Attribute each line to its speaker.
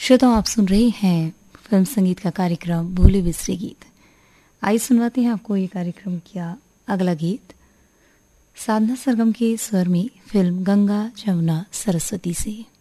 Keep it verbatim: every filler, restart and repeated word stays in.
Speaker 1: श्रोताओं, आप सुन रहे हैं फिल्म संगीत का कार्यक्रम भूले बिसरे गीत। आइए सुनवाते हैं आपको ये कार्यक्रम किया अगला गीत साधना सरगम के स्वर में फिल्म गंगा जमुना सरस्वती से।